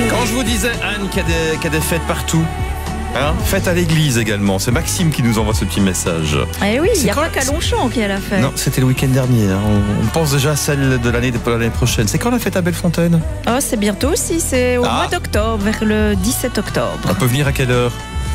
Quand je vous disais, Anne, qu'il y a des fêtes partout, hein, fête à l'église également. C'est Maxime qui nous envoie ce petit message. Eh oui, il n'y a quand pas qu'à Longchamp qui a la fête. Non, c'était le week-end dernier. Hein. On pense déjà à celle de l'année prochaine. C'est quand la fête à Bellefontaine? Oh, c'est bientôt aussi, c'est au mois d'octobre, vers le 17 octobre. On peut venir à quelle heure?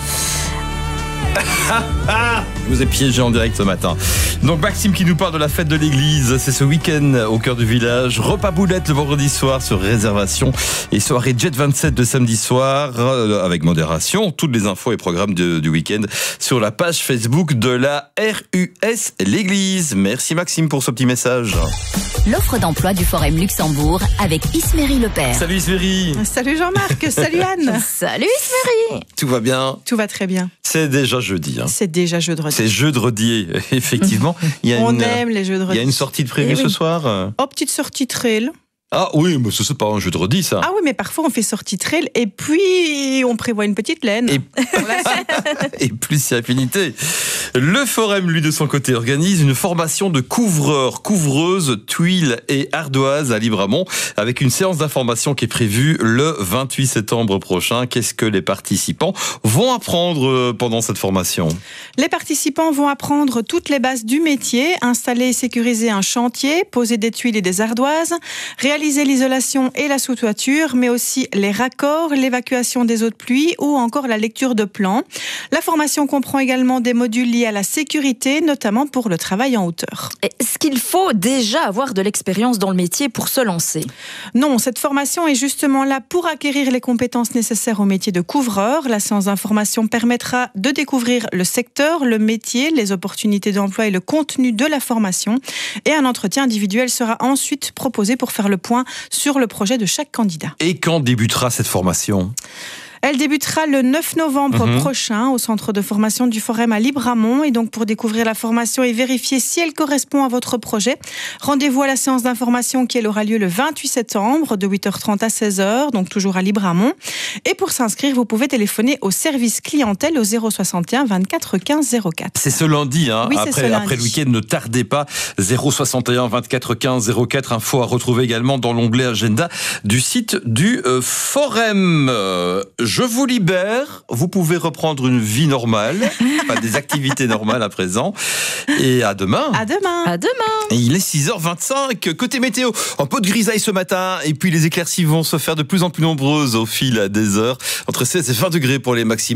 Je vous ai piégé en direct ce matin. Donc Maxime qui nous parle de la fête de l'église. C'est ce week-end au cœur du village. Repas boulette le vendredi soir sur réservation. Et soirée Jet 27 de samedi soir avec modération. Toutes les infos et programmes du week-end sur la page Facebook de la RUS l'église. Merci Maxime pour ce petit message. L'offre d'emploi du Forum Luxembourg avec Isméry Lepère. Salut Isméry. Salut Jean-Marc, salut Anne. Salut Isméry. Tout va bien? Tout va très bien. C'est déjà jeudi. Hein. C'est déjà jeudi. C'est jeudi, effectivement. On aime les jeux de Il y a une sortie de prévue ce soir? Oh, petite sortie trail. Ah oui, mais ce n'est pas un jeudi ça. Ah oui, mais parfois on fait sortie trail et puis on prévoit une petite laine. Et plus si affinité. Le Forum, lui, de son côté, organise une formation de couvreurs, couvreuses, tuiles et ardoises à Libramont avec une séance d'information qui est prévue le 28 septembre prochain. Qu'est-ce que les participants vont apprendre pendant cette formation? Les participants vont apprendre toutes les bases du métier, installer et sécuriser un chantier, poser des tuiles et des ardoises, réaliser l'isolation et la sous-toiture, mais aussi les raccords, l'évacuation des eaux de pluie ou encore la lecture de plans. La formation comprend également des modules liés à la sécurité, notamment pour le travail en hauteur. Est-ce qu'il faut déjà avoir de l'expérience dans le métier pour se lancer? Non, cette formation est justement là pour acquérir les compétences nécessaires au métier de couvreur. La séance d'information permettra de découvrir le secteur, le métier, les opportunités d'emploi et le contenu de la formation. Et un entretien individuel sera ensuite proposé pour faire le point sur le projet de chaque candidat. Et quand débutera cette formation? Elle débutera le 9 novembre prochain au centre de formation du Forum à Libramont. Et donc, pour découvrir la formation et vérifier si elle correspond à votre projet, rendez-vous à la séance d'information qui aura lieu le 28 septembre de 8h30 à 16h, donc toujours à Libramont. Et pour s'inscrire, vous pouvez téléphoner au service clientèle au 061 24 15 04. C'est ce lundi, hein. Oui, après le week-end, ne tardez pas. 061 24 15 04. Info à retrouver également dans l'onglet agenda du site du Forum. Je vous libère, vous pouvez reprendre une vie normale, enfin des activités normales à présent. Et à demain. À demain. À demain. Et il est 6h25. Côté météo, un peu de grisaille ce matin. Et puis les éclaircies vont se faire de plus en plus nombreuses au fil des heures. Entre 16 et 20 degrés pour les maximums.